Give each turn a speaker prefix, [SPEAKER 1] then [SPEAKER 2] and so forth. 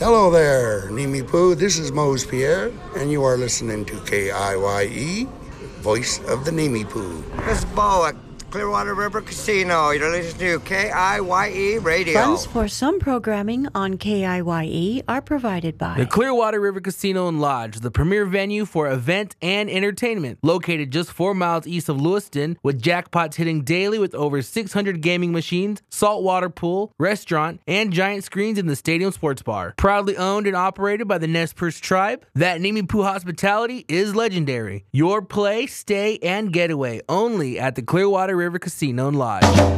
[SPEAKER 1] Hello there, Nimi Poo. This is Mose Pierre, and you are listening to KIYE, Voice of the Nimi Poo.
[SPEAKER 2] This is Bo at Clearwater River Casino. You're listening to KIYE Radio.
[SPEAKER 3] Funds for some programming on KIYE are provided by
[SPEAKER 4] the Clearwater River Casino and Lodge, the premier venue for event and entertainment. Located just 4 miles east of Lewiston, with jackpots hitting daily with over 600 gaming machines, saltwater pool, restaurant, and giant screens in the stadium sports bar. Proudly owned and operated by the Nez Perce tribe, that Nimi Poo hospitality is legendary. Your play, stay, and getaway only at the Clearwater River Casino and Lodge.